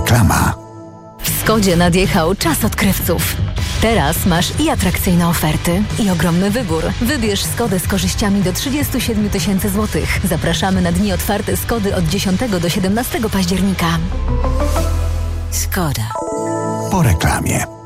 Reklama. W Skodzie nadjechał czas odkrywców. Teraz masz i atrakcyjne oferty, i ogromny wybór. Wybierz Skodę z korzyściami do 37 000 złotych. Zapraszamy na dni otwarte Skody od 10 do 17 października. Skoda. Po reklamie.